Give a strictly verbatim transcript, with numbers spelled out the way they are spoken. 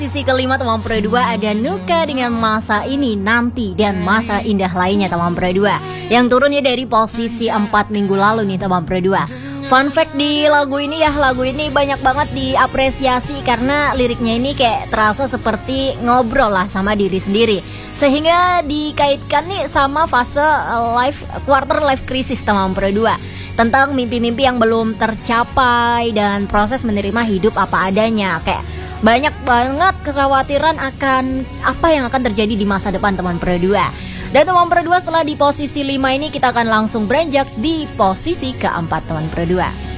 Sisi kelima teman Pro dua ada Nuka dengan Masa Ini Nanti dan Masa Indah Lainnya teman Pro dua, yang turunnya dari posisi empat minggu lalu nih teman Pro dua. Fun fact di lagu ini ya, lagu ini banyak banget diapresiasi karena liriknya ini kayak terasa seperti ngobrol lah sama diri sendiri, sehingga dikaitkan nih sama fase life quarter life crisis teman Pro dua, tentang mimpi-mimpi yang belum tercapai dan proses menerima hidup apa adanya. Kayak banyak banget kekhawatiran akan apa yang akan terjadi di masa depan teman Pro dua. Dan teman Pro dua setelah di posisi lima ini kita akan langsung beranjak di posisi keempat teman Pro dua.